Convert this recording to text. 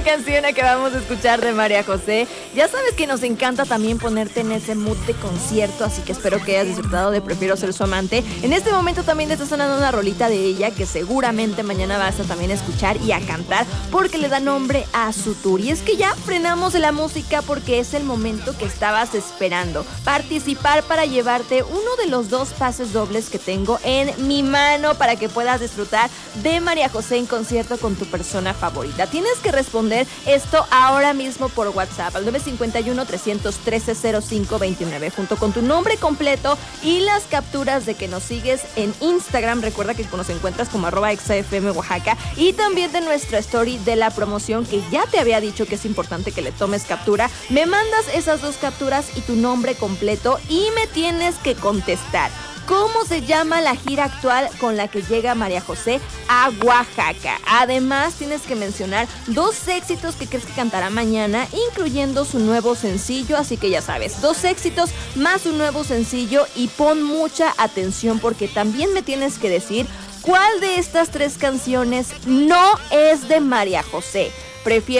la canción que vamos a escuchar de María José. Ya sabes que nos encanta también ponerte en ese mood de concierto, así que espero que hayas disfrutado de Prefiero Ser Su Amante. En este momento también está sonando una rolita de ella que seguramente mañana vas a también escuchar y a cantar porque le da nombre a su tour. Y es que ya frenamos la música porque es el momento que estabas esperando. Participar para llevarte uno de los 2 pases dobles que tengo en mi mano para que puedas disfrutar de María José en concierto con tu persona favorita. Tienes que responder esto ahora mismo por WhatsApp al 951-313-0529 junto con tu nombre completo y las capturas de que nos sigues en Instagram. Recuerda que nos encuentras como @exafm Oaxaca y también de nuestra story de la promoción que ya te había dicho que es importante que le tomes captura. Me mandas esas 2 capturas y tu nombre completo y me tienes que contestar. ¿Cómo se llama la gira actual con la que llega María José a Oaxaca? Además, tienes que mencionar 2 éxitos que crees que cantará mañana, incluyendo su nuevo sencillo. Así que ya sabes, 2 éxitos más un nuevo sencillo y pon mucha atención porque también me tienes que decir cuál de estas 3 canciones no es de María José. Prefiero